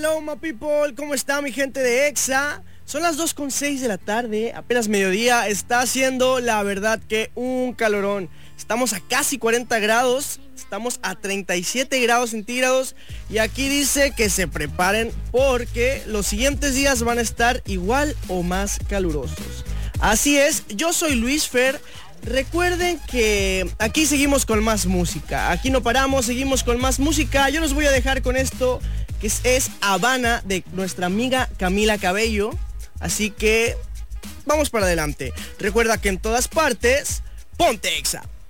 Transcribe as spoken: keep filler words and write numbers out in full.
Hello my people, ¿cómo está mi gente de Exa? Son las dos con seis de la tarde, apenas mediodía, está haciendo la verdad que un calorón. Estamos a casi cuarenta grados, estamos a treinta y siete grados centígrados y aquí dice que se preparen porque los siguientes días van a estar igual o más calurosos. Así es, yo soy Luis Fer. Recuerden que aquí seguimos con más música, aquí no paramos, seguimos con más música. Yo los voy a dejar con esto que es, es Habana de nuestra amiga Camila Cabello. Así que vamos para adelante. Recuerda que en todas partes, ponte Exa.